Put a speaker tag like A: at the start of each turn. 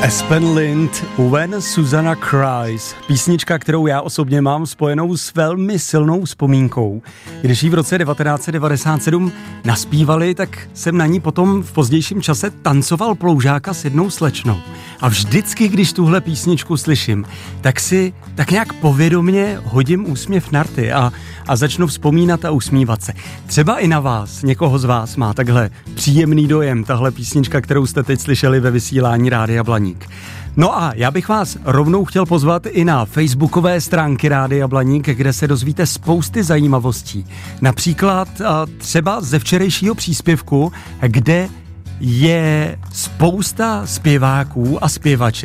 A: Aspen Lind, When Susanna Cries. Písnička, kterou já osobně mám spojenou s velmi silnou vzpomínkou. Když ji v roce 1997 naspívali, tak jsem na ní potom v pozdějším čase tancoval ploužáka s jednou slečnou. A vždycky, když tuhle písničku slyším, tak si tak nějak povědomě hodím úsměv na rty a začnu vzpomínat a usmívat se. Třeba i na vás, někoho z vás má takhle příjemný dojem, tahle písnička, kterou jste teď slyšeli ve vysílání Rádia Blaník. No a já bych vás rovnou chtěl pozvat i na facebookové stránky Rádia Blaník, kde se dozvíte spousty zajímavostí. Například třeba ze včerejšího příspěvku, kde je spousta zpěváků a zpěvaček,